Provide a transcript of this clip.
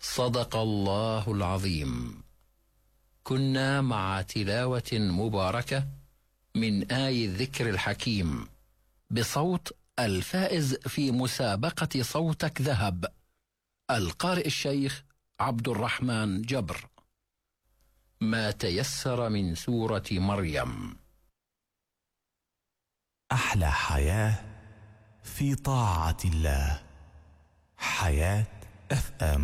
صدق الله العظيم. كنا مع تلاوة مباركة من آي الذكر الحكيم بصوت الفائز في مسابقة صوتك ذهب، القارئ الشيخ عبد الرحمن جبر. ما تيسر من سورة مريم. أحلى حياة في طاعة الله. حياة FM.